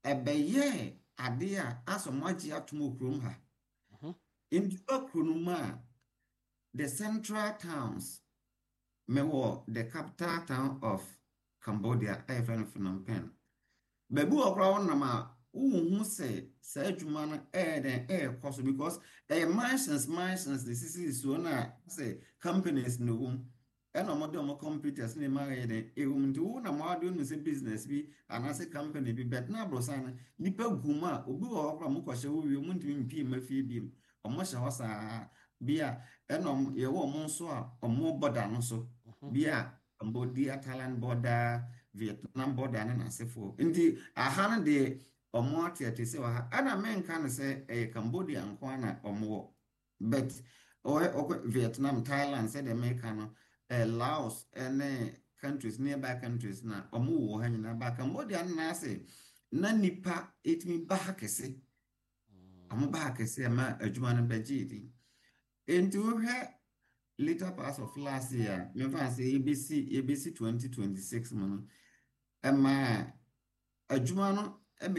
ɛbɛyɛ ade a asɔmagye atom kurom ha. Nti okronuma the central towns mewɔ the capital town of Cambodia ɛyɛ fɛn Phnom Penh. Baabi wɔ koraa wɔnam a wohu sɛ saa adwuma no ɛyɛ so because ɛyɛ mansions de sisi so na sɛ companies no wom ɛna ɔmode ɔmo computers ne ma yɛ de ɛwom nti wo na moade no sɛ business bi anaasɛ company bi bet na abrosan no nipa gum a obi wɔ hɔ koraa mokɔhyɛ wo wie ɔmo ntumi mpii ma fie biem ɔmo hyɛ hɔ saa bi a ɛna yɛwɔ ɔmo nso a ɔmo border no so bi a Cambodia Thailand border Vietnam border ne n'asefoɔ nti aha no deɛ ɔmo ate sɛ wɔ ha ana menka no sɛ ɛyɛ Cambodia nko a na ɔmo wɔ but ɔkɔ Vietnam Thailand sɛdeɛ meka no Laos ne countries nearby countries na ɔmo wɔ ha nyinaa ba Cambodia no na ase na nipa ɛtumi ba ha kɛse ɔmo ba ha kɛse ma adwuma no bɛgye di nti wohwɛ later parts of last year mefa sɛ yɛbɛsi 2026 mu no ɛma adwuma no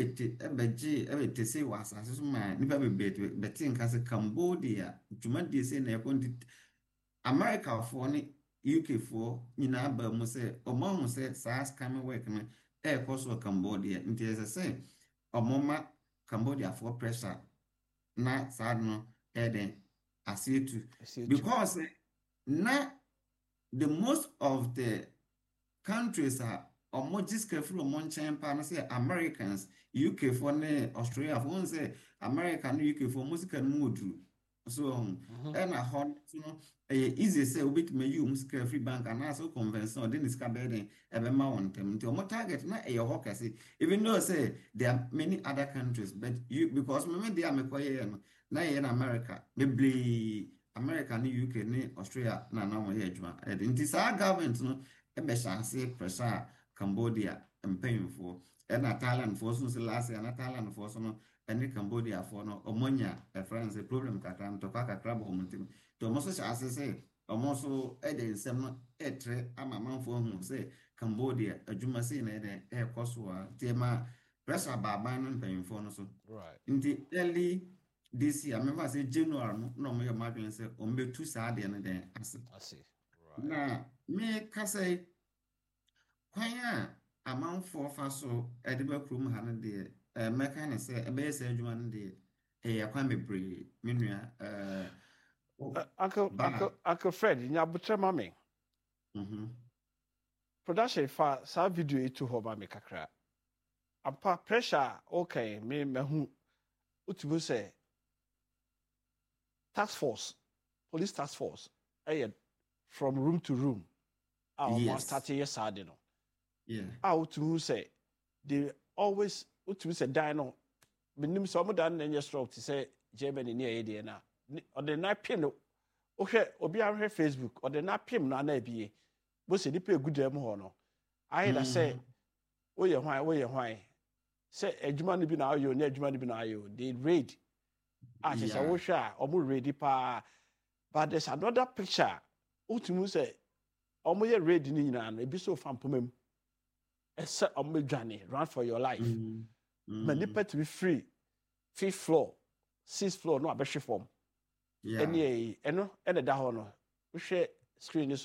ɛbɛte sɛ wɔ asase so ma nipa bebree bɛte nka sɛ Cambodia dwumadie sɛ na ɛkɔ nti Americafoɔ ne UK4 nyinaa ba mu sɛ ɔmo ahu sɛ saa scam work no ɛkɔ so wɔ Cambodia nti ɛsɛ sɛ ɔmo ma Cambodiafoɔ pressure na saa no ɛden aseetu because na the most of the countries are ɔmo gye sika firi ɔmo nkyɛn paa no sɛ Americans UK4 ne Australiafoɔ wɔn sɛ America ne UK4 ɔmo sika no mu wɔ duru so ɛna hɔ no ɛyɛ easy sɛ wobɛtumi ayi ɔmo sika firi bank anaasɛ convention ɔde ne sika bɛyɛ den ɛbɛma wɔn ntam nti ɔmo target na ɛyɛ hɔ kɛse even though say there are many other countries but because meme deɛ a mekɔyɛɛ no na ɛyɛ na America bebree America ne UK ne Australia na ɔmo yɛ adwuma ɛde nti saa government no ɛbɛhyɛ ase pressure a Cambodia mpanyinfoɔ ɛna Thailandfoɔ so last year na Thailandfoɔ so no ɛne Cambodiafoɔ no ɔmo nya ɛfrɛ problem kakra ntɔkwa kakra bɔ ɔmo ntam nti ɔmo so hyɛ ase sɛ ɔmo so ɛde nsɛm no ɛtrɛ ama amanfoɔ hu sɛ Cambodia adwuma sei na ɛde ɛkɔ so a nti ɛma pressure baaban no mpanyinfoɔ no so nti early this year mefa sɛ January no na ɔmo yɛ ɔmo adwene sɛ ɔmo bɛtu saa adeɛ no den ase na me kasa kwan a amanfoɔ fa so ɛde ba kurom ha no deɛ mɛka ne sɛ ɛbɛyɛ sɛ adwuma no deɛ ɛyɛ kwan bebree me nua Uncle Fred nyabotrɛ ma me production fa saa video yi to hɔ ma me kakra ampa pressure okay me mahu utumi sɛ police task force ɛyɛ from room to room a ɔmo start yɛ saa de no utumi sɛ they always utumi sɛ dan no menim sɛ ɔmo dan na nyɛ strong te sɛ Germany ne ɛyɛ deɛ na ɔde na pin no wohwɛ obi ahwɛ Facebook ɔde na pin no ana ebie bo sɛ nipa egu dan mu hɔ no ayɛ da sɛ woyɛ hwan sɛ adwuma no bi na ayɛ o ne adwuma no bi na ayɛ o they raid a kyɛ sɛ wohwɛ a ɔmo raid paa but there's another picture utumi sɛ ɔmo yɛ raid ni nyinaa no ebi so fa mpoma mu ɛsɛ ɔmo dwane run for your life ma nipa to be free 5th floor 6th floor no abɛhwe fam ɛne ɛno ɛna da hɔ no wohwɛ screen ni so